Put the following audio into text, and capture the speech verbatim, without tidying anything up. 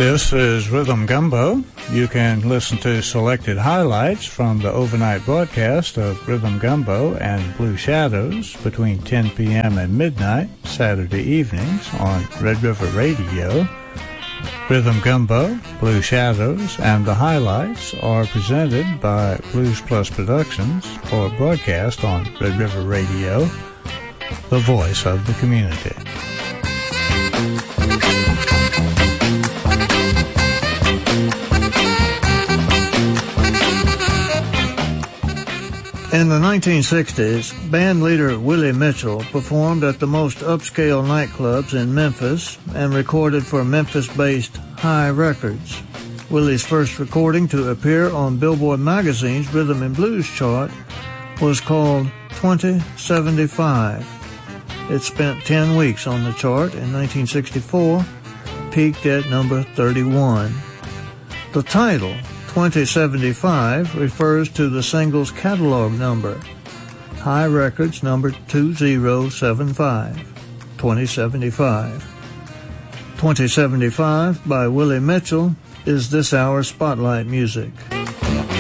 This is Rhythm Gumbo. You can listen to selected highlights from the overnight broadcast of Rhythm Gumbo and Blue Shadows between ten p.m. and midnight Saturday evenings on Red River Radio. Rhythm Gumbo, Blue Shadows, and the highlights are presented by Blues Plus Productions for broadcast on Red River Radio, the voice of the community. In the nineteen sixties, band leader Willie Mitchell performed at the most upscale nightclubs in Memphis and recorded for Memphis-based Hi Records. Willie's first recording to appear on Billboard magazine's Rhythm and Blues chart was called twenty seventy-five. It spent ten weeks on the chart in nineteen sixty-four, peaked at number thirty-one. The title, twenty seventy-five, refers to the single's catalog number, Hi Records number two zero seven five, twenty seventy-five. twenty seventy-five by Willie Mitchell is this hour's Spotlight music.